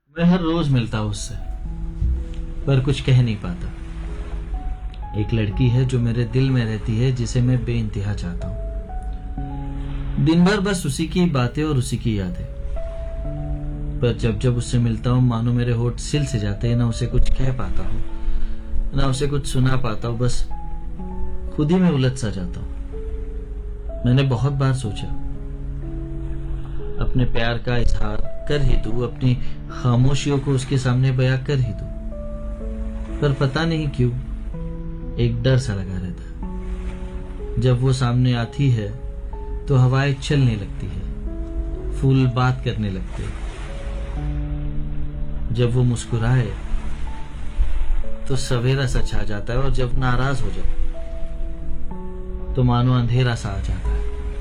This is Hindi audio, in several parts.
मैं हर रोज मिलता हूँ उससे, पर कुछ कह नहीं पाता। एक लड़की है जो मेरे दिल में रहती है, जिसे मैं बेइंतहा चाहता हूँ। दिन भर बस उसी की बातें और उसी की यादें। पर जब जब उससे मिलता हूँ, मानो मेरे होठ सिल से जाते हैं। ना उसे कुछ कह पाता हूँ, ना उसे कुछ सुना पाता हूँ। बस खुद ही में उलझ सा जाता हूँ। मैंने बहुत बार सोचा अपने प्यार का इजहार कर ही दूं, अपनी खामोशियों को उसके सामने बयां कर ही दूं, पर पता नहीं क्यों एक डर सा लगा रहता है। जब वो सामने आती है तो हवाएं चलने लगती है, फूल बात करने लगते हैं। जब वो मुस्कुराए तो सवेरा सा छा जाता है, और जब नाराज हो जाए तो मानो अंधेरा सा आ जाता है।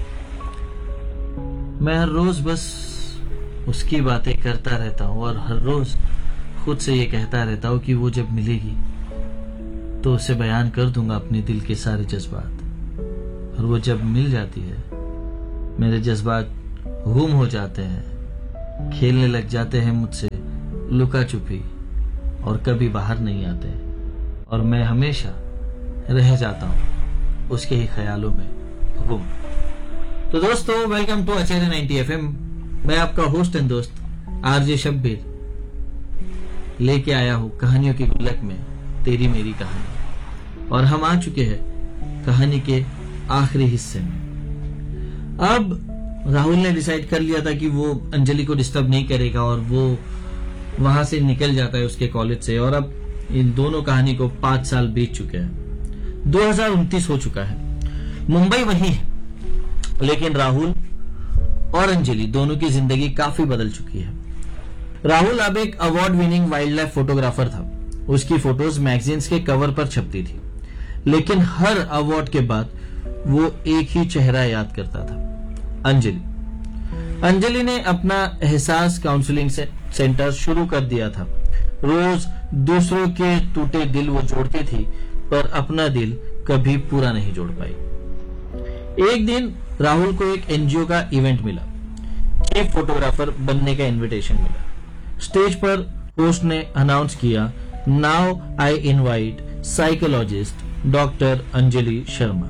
मैं हर रोज बस उसकी बातें करता रहता हूँ, और हर रोज खुद से ये कहता रहता हूँ कि वो जब मिलेगी तो उसे बयान कर दूंगा अपने दिल के सारे जज्बात। और वो जब मिल जाती है, मेरे जज्बात गुम हो जाते हैं, खेलने लग जाते हैं मुझसे लुका छुपी, और कभी बाहर नहीं आते। और मैं हमेशा रह जाता हूँ उसके ही ख्यालों में गुम। तो दोस्तों, वेलकम टू आचार्य 90 FM। मैं आपका होस्ट एंड दोस्त आरजे शब्बीर लेके आया हूं कहानियों की गुल्लक में तेरी मेरी कहानी। और हम आ चुके हैं कहानी के आखिरी हिस्से में। अब राहुल ने डिसाइड कर लिया था कि वो अंजलि को डिस्टर्ब नहीं करेगा, और वो वहां से निकल जाता है उसके कॉलेज से। और अब इन दोनों कहानी को 5 साल बीत चुके हैं। 2029 हो चुका है। मुंबई वही है, लेकिन राहुल और अंजलि दोनों की जिंदगी काफी बदल चुकी है। राहुल अब एक award winning wild life photographer था। उसकी फोटोज मैगजीन्स के कवर पर छपती थी, लेकिन हर अवार्ड के बाद वो एक ही चेहरा याद करता था, अंजलि। अंजलि ने अपना एहसास काउंसलिंग सेंटर शुरू कर दिया था। रोज दूसरों के टूटे दिल वो जोड़ती थी, पर अपना दिल कभी पूरा नहीं जोड़ पाई। एक दिन राहुल को एक एनजीओ का इवेंट मिला। चीफ फोटोग्राफर बनने का इनविटेशन मिला। स्टेज पर होस्ट ने अनाउंस किया, now I invite psychologist doctor Anjali Sharma.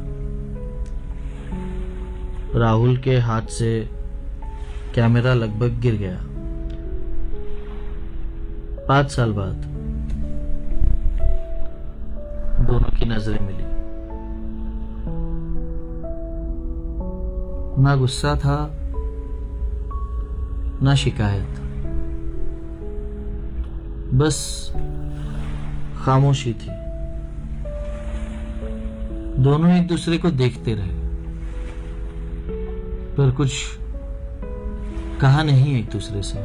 Rahul के हाथ से कैमरा लगभग गिर गया। 5 साल बाद दोनों की नजरें मिली। ना गुस्सा था, ना शिकायत, बस खामोशी थी। दोनों एक दूसरे को देखते रहे, पर कुछ कहा नहीं एक दूसरे से।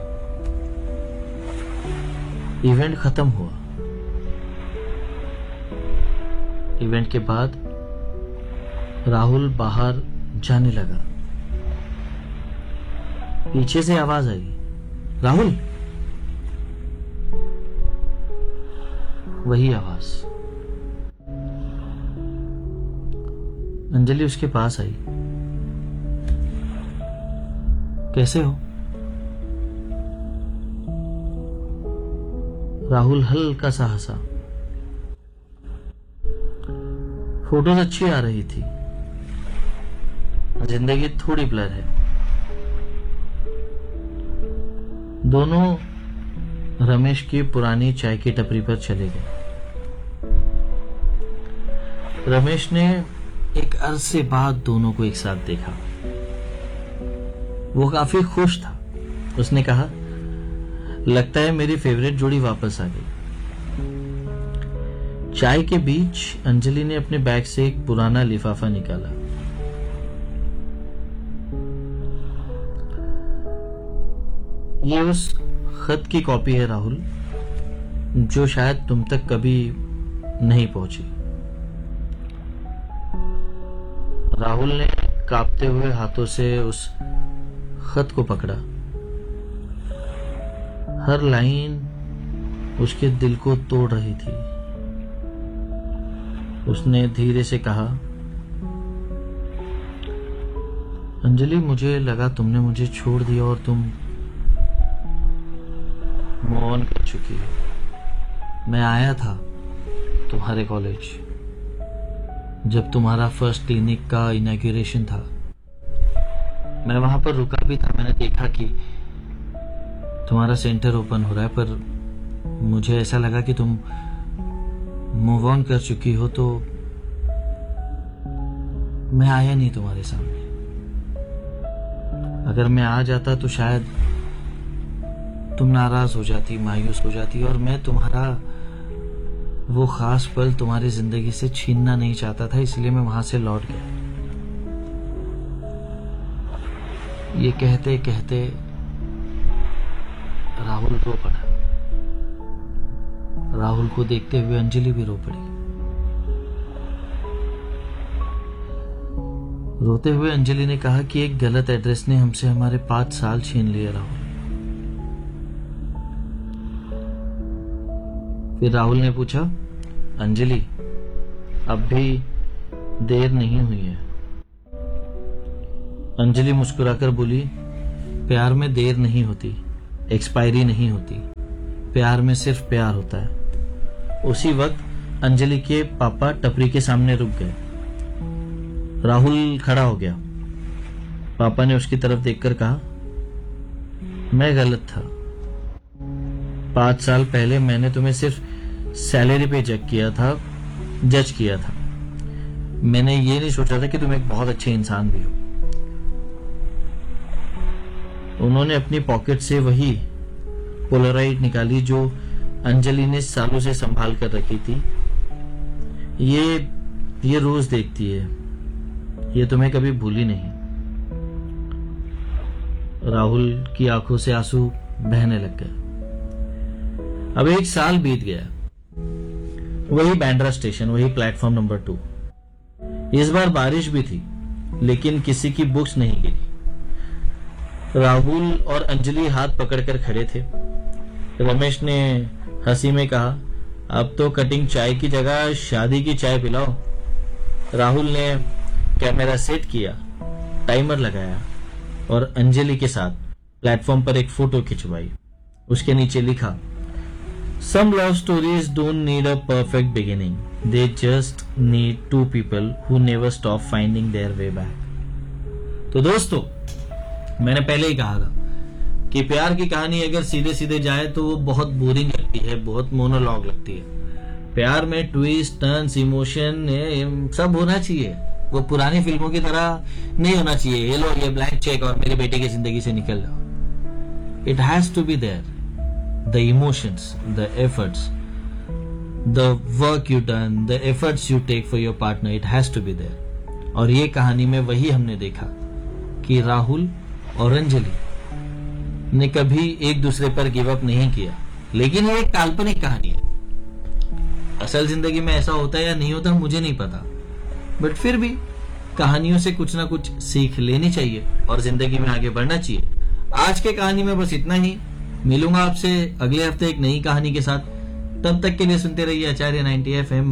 इवेंट खत्म हुआ। इवेंट के बाद राहुल बाहर जाने लगा। पीछे से आवाज आई, राहुल। वही आवाज। अंजलि उसके पास आई। कैसे हो? राहुल हल्का सा हंसा। फोटोज अच्छी आ रही थी, जिंदगी थोड़ी ब्लर है। दोनों रमेश की पुरानी चाय की टपरी पर चले गए। रमेश ने एक अरसे बाद दोनों को एक साथ देखा। वो काफी खुश था। उसने कहा, लगता है मेरी फेवरेट जोड़ी वापस आ गई। चाय के बीच अंजलि ने अपने बैग से एक पुराना लिफाफा निकाला। ये उस खत की कॉपी है राहुल, जो शायद तुम तक कभी नहीं पहुंची। राहुल ने कांपते हुए हाथों से उस खत को पकड़ा। हर लाइन उसके दिल को तोड़ रही थी। उसने धीरे से कहा, अंजलि, मुझे लगा तुमने मुझे छोड़ दिया और तुम ऑन कर चुकी है। मैं आया था तुम्हारे कॉलेज जब तुम्हारा फर्स्ट क्लिनिक का इनॉग्रेशन था। मैं वहां पर रुका भी था। मैंने देखा कि तुम्हारा सेंटर ओपन हो रहा है, पर मुझे ऐसा लगा कि तुम मूव ऑन कर चुकी हो, तो मैं आया नहीं तुम्हारे सामने। अगर मैं आ जाता तो शायद तुम नाराज हो जाती, मायूस हो जाती, और मैं तुम्हारा वो खास पल तुम्हारी जिंदगी से छीनना नहीं चाहता था, इसलिए मैं वहां से लौट गया। ये कहते कहते राहुल रो पड़ा। राहुल को देखते हुए अंजलि भी रो पड़ी। रोते हुए अंजलि ने कहा कि एक गलत एड्रेस ने हमसे हमारे 5 साल छीन लिए राहुल। फिर राहुल ने पूछा, अंजलि अब भी देर नहीं हुई है? अंजलि मुस्कुराकर बोली, प्यार में देर नहीं होती, एक्सपायरी नहीं होती, प्यार में सिर्फ प्यार होता है। उसी वक्त अंजलि के पापा टपरी के सामने रुक गए। राहुल खड़ा हो गया। पापा ने उसकी तरफ देखकर कहा, मैं गलत था। 5 साल पहले मैंने तुम्हें सिर्फ सैलरी पे जज किया था। मैंने ये नहीं सोचा था कि तुम एक बहुत अच्छे इंसान भी हो। उन्होंने अपनी पॉकेट से वही पोलराइड निकाली जो अंजलि ने सालों से संभाल कर रखी थी। ये रोज देखती है, ये तुम्हें कभी भूली नहीं। राहुल की आंखों से आंसू बहने लग गए। अब 1 साल बीत गया। वही बांद्रा स्टेशन, वही प्लेटफॉर्म नंबर 2। इस बार बारिश भी थी, लेकिन किसी की बुक्स नहीं गिरी। राहुल और अंजलि हाथ पकड़कर खड़े थे। रमेश ने हंसी में कहा, अब तो कटिंग चाय की जगह शादी की चाय पिलाओ। राहुल ने कैमरा सेट किया, टाइमर लगाया और अंजलि के साथ प्लेटफॉर्म पर एक फोटो खिंचवाई। उसके नीचे लिखा, Some love stories don't need a perfect beginning. They just need 2 people who never stop finding their way back. तो दोस्तों, मैंने पहले ही कहा था कि प्यार की कहानी अगर सीधे सीधे जाए तो वो बहुत बोरिंग लगती है, बहुत मोनोलॉग लगती है। प्यार में ट्विस्ट, टर्न्स, इमोशन सब होना चाहिए। वो पुरानी फिल्मों की तरह नहीं होना चाहिए, ये लो ये ब्लैंक चेक और मेरी बेटी की जिंदगी से निकल जाओ। It has to be there, the emotions, the efforts, the work you done, the efforts you take for your partner, it has to be there. और ये कहानी में वही हमने देखा कि राहुल और अंजलि ने कभी एक दूसरे पर गिव अप नहीं किया। लेकिन ये एक काल्पनिक कहानी है। असल जिंदगी में ऐसा होता है या नहीं होता मुझे नहीं पता, बट फिर भी कहानियों से कुछ ना कुछ सीख लेनी चाहिए और जिंदगी में आगे बढ़ना चाहिए। आज के कहानी में बस इतना ही। मिलूंगा आपसे अगले हफ्ते एक नई कहानी के साथ। तब तक के लिए सुनते रहिए आचार्य 90 FM।